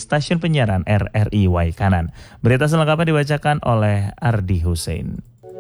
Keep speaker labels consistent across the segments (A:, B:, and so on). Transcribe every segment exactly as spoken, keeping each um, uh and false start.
A: stasiun penyiaran R R I Waikanan. Berita selengkapnya dibacakan oleh Ardi Hussein.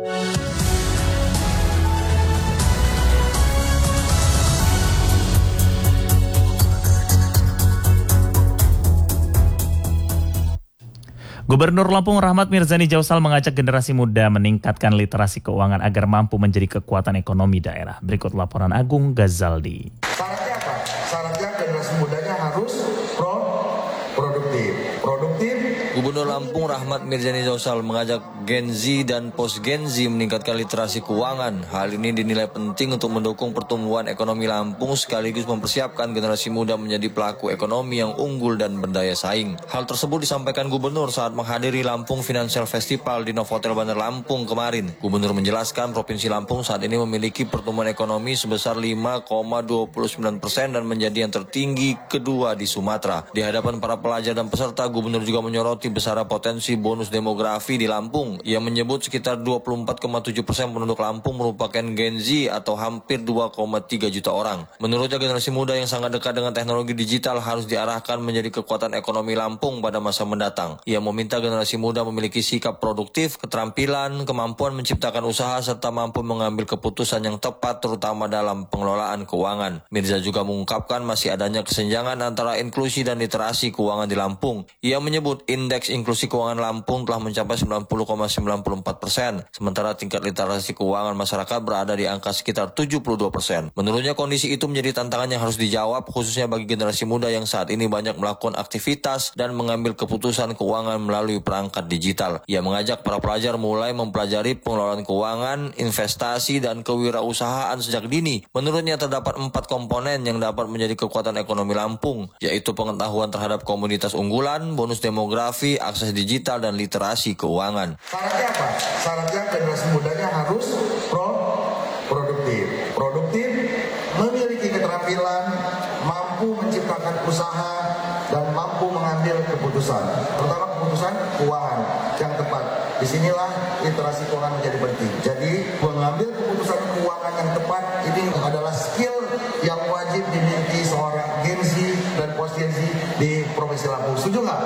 A: Gubernur Lampung Rahmat Mirzani Jausal mengajak generasi muda meningkatkan literasi keuangan agar mampu menjadi kekuatan ekonomi daerah. Berikut laporan Agung Gazaldi.
B: Syaratnya apa? Syaratnya generasi mudanya harus pro produktif. Produktif.
C: Gubernur Lampung Rahmat Mirzani Jausal mengajak Gen Z dan post Gen Z meningkatkan literasi keuangan. Hal ini dinilai penting untuk mendukung pertumbuhan ekonomi Lampung sekaligus mempersiapkan generasi muda menjadi pelaku ekonomi yang unggul dan berdaya saing. Hal tersebut disampaikan Gubernur saat menghadiri Lampung Financial Festival di Novotel Bandar Lampung kemarin. Gubernur menjelaskan Provinsi Lampung saat ini memiliki pertumbuhan ekonomi sebesar lima koma dua sembilan persen dan menjadi yang tertinggi kedua di Sumatera. Di hadapan para pelajar dan peserta, Gubernur juga menyoroti besar potensi bonus demografi di Lampung. Ia menyebut sekitar dua puluh empat koma tujuh persen penduduk Lampung merupakan Gen Z atau hampir dua koma tiga juta orang. Menurutnya generasi muda yang sangat dekat dengan teknologi digital harus diarahkan menjadi kekuatan ekonomi Lampung pada masa mendatang. Ia meminta generasi muda memiliki sikap produktif, keterampilan, kemampuan menciptakan usaha serta mampu mengambil keputusan yang tepat terutama dalam pengelolaan keuangan. Mirza juga mengungkapkan masih adanya kesenjangan antara inklusi dan literasi keuangan di Lampung. Ia menyebut indeks inklusi keuangan Lampung telah mencapai sembilan puluh koma sembilan puluh empat persen, sementara tingkat literasi keuangan masyarakat berada di angka sekitar tujuh puluh dua persen. Menurutnya kondisi itu menjadi tantangan yang harus dijawab khususnya bagi generasi muda yang saat ini banyak melakukan aktivitas dan mengambil keputusan keuangan melalui perangkat digital. Ia mengajak para pelajar mulai mempelajari pengelolaan keuangan, investasi, dan kewirausahaan sejak dini. Menurutnya terdapat empat komponen yang dapat menjadi kekuatan ekonomi Lampung, yaitu pengetahuan terhadap komoditas unggulan, bonus demografi, akses digital, dan literasi keuangan.
B: Syaratnya apa? Syaratnya generasi mudanya harus pro produktif. Produktif, memiliki keterampilan, mampu menciptakan usaha, dan mampu mengambil keputusan. Terutama keputusan keuangan yang tepat. Disinilah literasi keuangan menjadi penting. Jadi mengambil keputusan keuangan yang tepat ini adalah skill yang wajib dimiliki seorang Gen Z dan post Gen Z di Provinsi Lampung. Setuju nggak?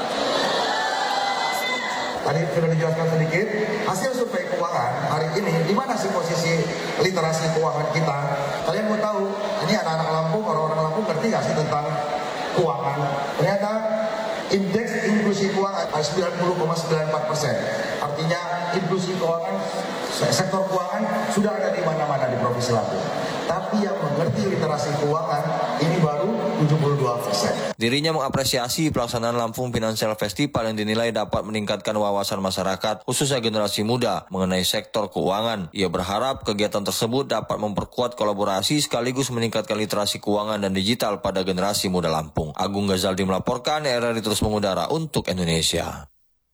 B: Tadi sudah dijelaskan sedikit, hasil survei keuangan hari ini, di mana sih posisi literasi keuangan kita? Kalian mau tahu, ini anak-anak Lampung, orang-orang Lampung ngerti nggak sih tentang keuangan? Ternyata indeks inklusi keuangan sembilan puluh koma sembilan empat persen. Artinya inklusi keuangan, sektor keuangan sudah ada di mana-mana di Provinsi Lampung. Tapi yang mengerti literasi keuangan ini baru tujuh puluh dua persen.
C: Dirinya mengapresiasi pelaksanaan Lampung Financial Festival yang dinilai dapat meningkatkan wawasan masyarakat, khususnya generasi muda, mengenai sektor keuangan. Ia berharap kegiatan tersebut dapat memperkuat kolaborasi sekaligus meningkatkan literasi keuangan dan digital pada generasi muda Lampung. Agung Gazaldi melaporkan, R R I terus mengudara untuk Indonesia.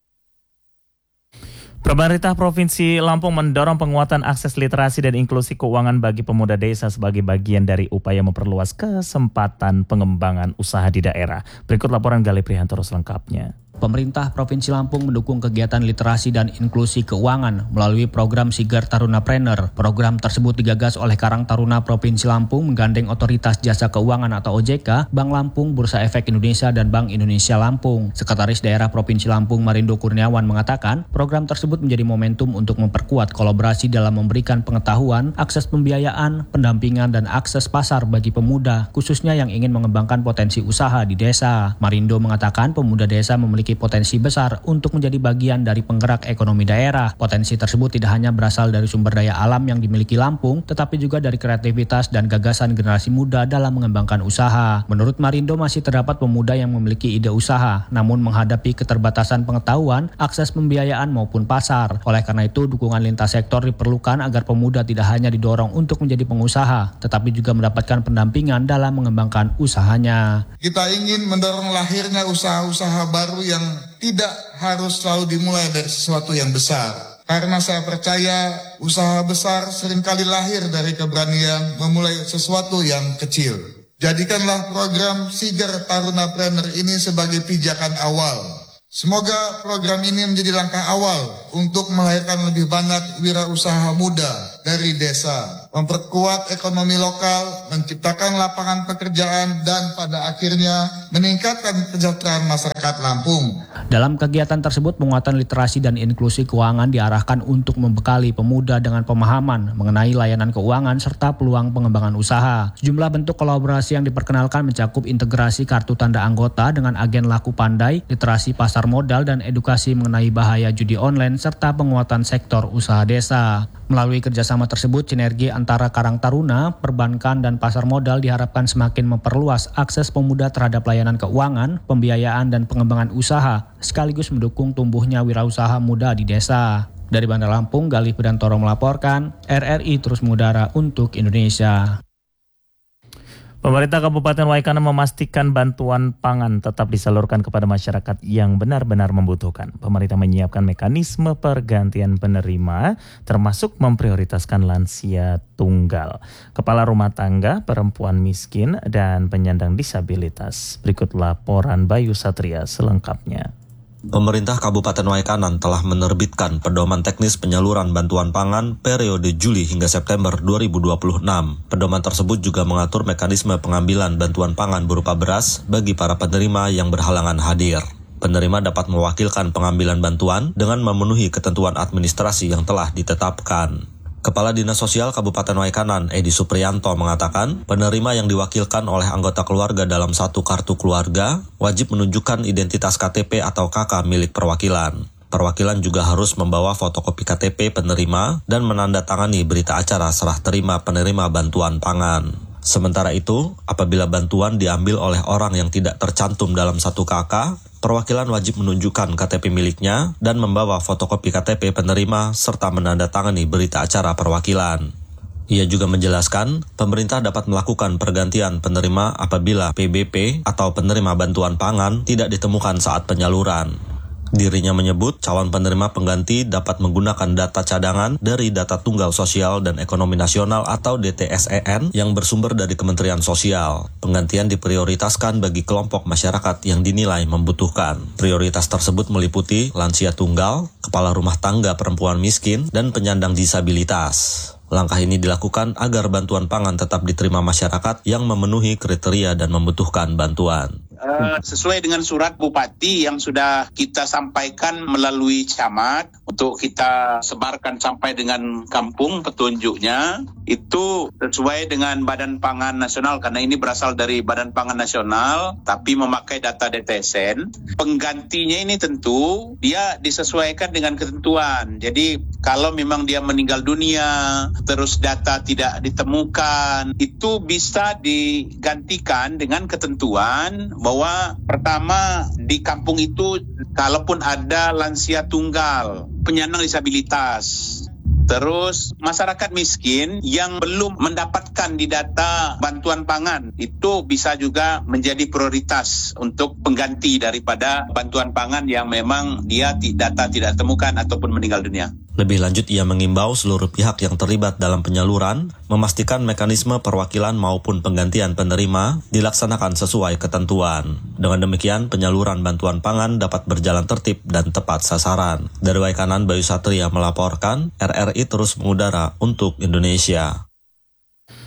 A: Pemerintah Provinsi Lampung mendorong penguatan akses literasi dan inklusi keuangan bagi pemuda desa sebagai bagian dari upaya memperluas kesempatan pengembangan usaha di daerah. Berikut laporan Gali Prihantoro selengkapnya.
D: Pemerintah Provinsi Lampung mendukung kegiatan literasi dan inklusi keuangan melalui program Sigar Tarunapreneur. Program tersebut digagas oleh Karang Taruna Provinsi Lampung menggandeng Otoritas Jasa Keuangan atau O J K, Bank Lampung, Bursa Efek Indonesia, dan Bank Indonesia Lampung. Sekretaris Daerah Provinsi Lampung Marindo Kurniawan mengatakan, program tersebut menjadi momentum untuk memperkuat kolaborasi dalam memberikan pengetahuan, akses pembiayaan, pendampingan, dan akses pasar bagi pemuda, khususnya yang ingin mengembangkan potensi usaha di desa. Marindo mengatakan pemuda desa memiliki potensi besar untuk menjadi bagian dari penggerak ekonomi daerah. Potensi tersebut tidak hanya berasal dari sumber daya alam yang dimiliki Lampung, tetapi juga dari kreativitas dan gagasan generasi muda dalam mengembangkan usaha. Menurut Marindo, masih terdapat pemuda yang memiliki ide usaha, namun menghadapi keterbatasan pengetahuan, akses pembiayaan maupun pasar. Oleh karena itu, dukungan lintas sektor diperlukan agar pemuda tidak hanya didorong untuk menjadi pengusaha, tetapi juga mendapatkan pendampingan dalam mengembangkan usahanya.
E: Kita ingin mendorong lahirnya usaha-usaha baru yang tidak harus selalu dimulai dari sesuatu yang besar. Karena saya percaya usaha besar seringkali lahir dari keberanian memulai sesuatu yang kecil. Jadikanlah program Sigar Tarunapreneur ini sebagai pijakan awal. Semoga program ini menjadi langkah awal untuk melahirkan lebih banyak wirausaha muda dari desa. memperkuat ekonomi lokal, menciptakan lapangan pekerjaan, dan pada akhirnya meningkatkan kesejahteraan masyarakat Lampung.
D: Dalam kegiatan tersebut, penguatan literasi dan inklusi keuangan diarahkan untuk membekali pemuda dengan pemahaman mengenai layanan keuangan serta peluang pengembangan usaha. Sejumlah bentuk kolaborasi yang diperkenalkan mencakup integrasi kartu tanda anggota dengan agen laku pandai, literasi pasar modal, dan edukasi mengenai bahaya judi online, serta penguatan sektor usaha desa. Melalui kerjasama tersebut, sinergi antara Karang Taruna, perbankan, dan pasar modal diharapkan semakin memperluas akses pemuda terhadap layanan keuangan, pembiayaan, dan pengembangan usaha, sekaligus mendukung tumbuhnya wirausaha muda di desa. Dari Bandar Lampung, Galih Pudantoro melaporkan, R R I terus mengudara untuk Indonesia.
A: Pemerintah Kabupaten Waikana memastikan bantuan pangan tetap disalurkan kepada masyarakat yang benar-benar membutuhkan. Pemerintah menyiapkan mekanisme pergantian penerima, termasuk memprioritaskan lansia tunggal, kepala rumah tangga, perempuan miskin, dan penyandang disabilitas. Berikut laporan Bayu Satria selengkapnya.
F: Pemerintah Kabupaten Waikanan telah menerbitkan pedoman teknis penyaluran bantuan pangan periode Juli hingga September dua ribu dua puluh enam. Pedoman tersebut juga mengatur mekanisme pengambilan bantuan pangan berupa beras bagi para penerima yang berhalangan hadir. Penerima dapat mewakilkan pengambilan bantuan dengan memenuhi ketentuan administrasi yang telah ditetapkan. Kepala Dinas Sosial Kabupaten Waikanan, Edi Supriyanto, mengatakan penerima yang diwakilkan oleh anggota keluarga dalam satu kartu keluarga wajib menunjukkan identitas K T P atau K K milik perwakilan. Perwakilan juga harus membawa fotokopi K T P penerima dan menandatangani berita acara serah terima penerima bantuan pangan. Sementara itu, apabila bantuan diambil oleh orang yang tidak tercantum dalam satu K K, perwakilan wajib menunjukkan K T P miliknya dan membawa fotokopi K T P penerima serta menandatangani berita acara perwakilan. Ia juga menjelaskan, pemerintah dapat melakukan pergantian penerima apabila P B P atau penerima bantuan pangan tidak ditemukan saat penyaluran. Dirinya menyebut calon penerima pengganti dapat menggunakan data cadangan dari Data Tunggal Sosial dan Ekonomi Nasional atau D T S E N yang bersumber dari Kementerian Sosial. Penggantian diprioritaskan bagi kelompok masyarakat yang dinilai membutuhkan. Prioritas tersebut meliputi lansia tunggal, kepala rumah tangga perempuan miskin, dan penyandang disabilitas. Langkah ini dilakukan agar bantuan pangan tetap diterima masyarakat yang memenuhi kriteria dan membutuhkan bantuan.
G: Uh, sesuai dengan surat Bupati yang sudah kita sampaikan melalui camat untuk kita sebarkan sampai dengan kampung petunjuknya, itu sesuai dengan Badan Pangan Nasional karena ini berasal dari Badan Pangan Nasional tapi memakai data D T S N. Penggantinya ini tentu dia disesuaikan dengan ketentuan. Jadi kalau memang dia meninggal dunia terus data tidak ditemukan, itu bisa digantikan dengan ketentuan bahwa pertama di kampung itu kalaupun ada lansia tunggal, penyandang disabilitas, terus masyarakat miskin yang belum mendapatkan di data bantuan pangan, itu bisa juga menjadi prioritas untuk pengganti daripada bantuan pangan yang memang dia data tidak temukan ataupun meninggal dunia.
F: Lebih lanjut, ia mengimbau seluruh pihak yang terlibat dalam penyaluran memastikan mekanisme perwakilan maupun penggantian penerima dilaksanakan sesuai ketentuan. Dengan demikian, penyaluran bantuan pangan dapat berjalan tertib dan tepat sasaran. Dari Waikanan, Bayu Satria melaporkan, R R I terus mengudara untuk Indonesia.